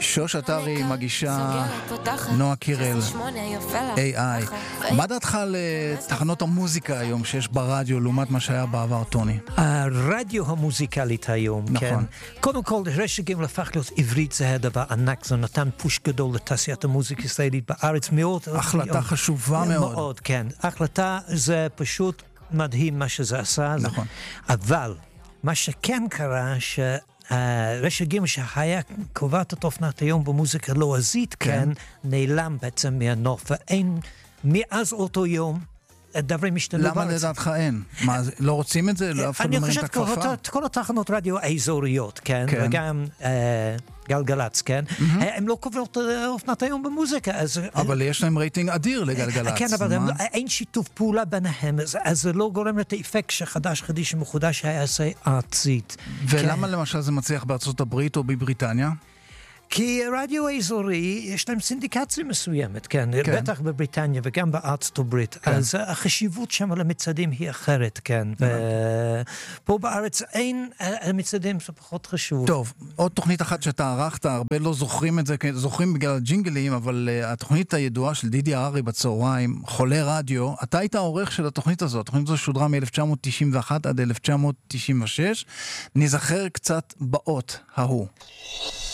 שוש אתרי מגישה, נועה קירל, AI. מה דעתך על תחנות המוזיקה היום שיש ברדיו לעומת מה שהיה בעבר, טוני? הרדיו המוזיקלית היום, נכון. כן. קודם כל, רשת ג' הפך להיות עברית, זה היה דבר ענק, זה נתן פוש גדול לתעשיית המוזיקה הישראלית בארץ מאוד. החלטה חשובה מאוד. מאוד, כן. החלטה זה פשוט מדהים מה שזה עשה. נכון. אבל מה שכן קרה, רשת ג' שהיה קובעת את אופנת היום במוזיקה לועזית, כן, נעלם בעצם מהנוף, ואין מאז אותו יום דברים משתנו בארץ. למה לדעתך אין? מה, לא רוצים את זה? לא אף אחד לא מרים את הכפפה? אני חושב כל התחנות רדיו האזוריות, כן, וגם גלגלץ, כן, הם לא קובעות אופנת היום במוזיקה. אבל יש להם רייטינג אדיר לגלגלץ. כן, אבל אין שיתוף פעולה ביניהם, אז זה לא גורם את האפקט שחדש מחודש היה עשה ארצית. ולמה למשל זה מצליח בארצות הברית או בבריטניה? כי רדיו האזורי, יש להם סינדיקציה מסוימת, כן, בטח בבריטניה וגם בארצות הברית, אז החשיבות שם למצעדים היא אחרת, כן, ופה בארץ אין, המצעדים זה פחות חשוב. טוב, עוד תוכנית אחת שאתה ערכת, הרבה לא זוכרים את זה, זוכרים בגלל הג'ינגלים, אבל התוכנית הידועה של דידי הררי בצהריים, חולה רדיו, אתה היית העורך של התוכנית הזאת, התוכנית הזו שודרה מ-1991 עד 1996, נזכר קצת באות ההוא.